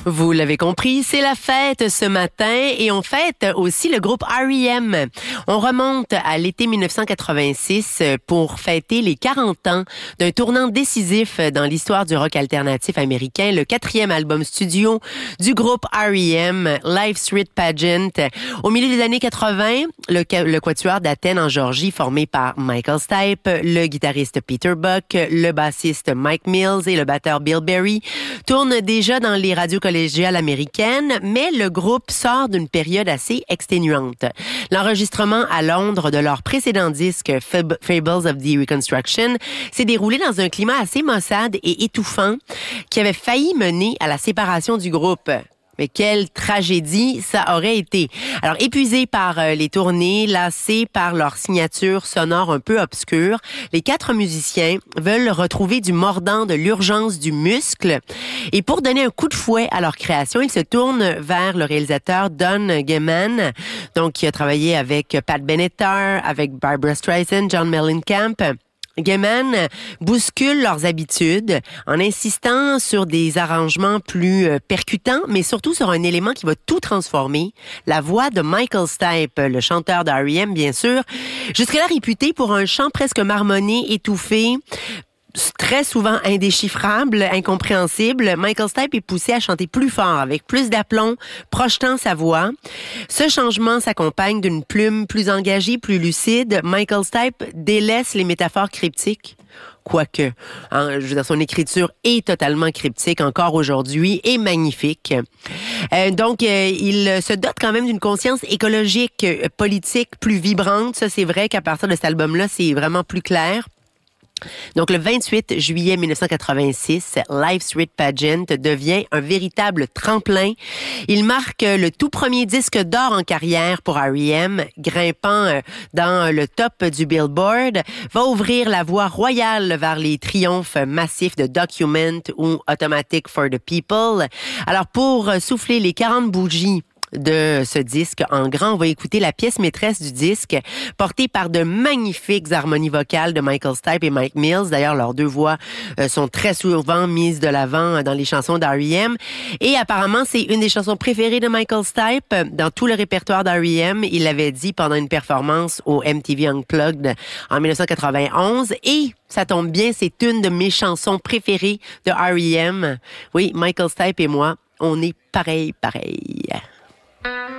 Vous l'avez compris, c'est la fête ce matin et on fête aussi le groupe R.E.M. On remonte à l'été 1986 pour fêter les 40 ans d'un tournant décisif dans l'histoire du rock alternatif américain, le 4e album studio du groupe R.E.M., Life's Street Pageant. Au milieu des années 80, le quatuor d'Athènes en Géorgie, formé par Michael Stipe, le guitariste Peter Buck, le bassiste Mike Mills et le batteur Bill Berry, tourne déjà dans les radios collégiales américaines, mais le groupe sort d'une période assez exténuante. L'enregistrement à Londres de leur précédent disque Fables of the Reconstruction s'est déroulé dans un climat assez maussade et étouffant qui avait failli mener à la séparation du groupe. Mais quelle tragédie ça aurait été. Alors, épuisés par les tournées, lassés par leur signature sonore un peu obscure, les 4 musiciens veulent retrouver du mordant, de l'urgence, du muscle. Et pour donner un coup de fouet à leur création, ils se tournent vers le réalisateur Don Gehman, donc qui a travaillé avec Pat Benatar, avec Barbra Streisand, John Mellencamp. Gehman bouscule leurs habitudes en insistant sur des arrangements plus percutants, mais surtout sur un élément qui va tout transformer, la voix de Michael Stipe, le chanteur d'R.E.M. bien sûr, jusque-là réputé pour un chant presque marmonné, étouffé, très souvent indéchiffrable, incompréhensible. Michael Stipe est poussé à chanter plus fort, avec plus d'aplomb, projetant sa voix. Ce changement s'accompagne d'une plume plus engagée, plus lucide. Michael Stipe délaisse les métaphores cryptiques. Quoique, je veux dire, son écriture est totalement cryptique encore aujourd'hui et magnifique. Donc, il se dote quand même d'une conscience écologique, politique plus vibrante. Ça, c'est vrai qu'à partir de cet album-là, c'est vraiment plus clair. Donc, le 28 juillet 1986, Life's Street Pageant devient un véritable tremplin. Il marque le tout premier disque d'or en carrière pour R.E.M., grimpant dans le top du Billboard, va ouvrir la voie royale vers les triomphes massifs de Document ou Automatic for the People. Alors, pour souffler les 40 bougies de ce disque en grand, on va écouter la pièce maîtresse du disque, portée par de magnifiques harmonies vocales de Michael Stipe et Mike Mills. D'ailleurs, leurs deux voix sont très souvent mises de l'avant dans les chansons d'R.E.M. Et apparemment, c'est une des chansons préférées de Michael Stipe dans tout le répertoire d'R.E.M. Il l'avait dit pendant une performance au MTV Unplugged en 1991. Et ça tombe bien, c'est une de mes chansons préférées de R.E.M. Oui, Michael Stipe et moi, on est pareil.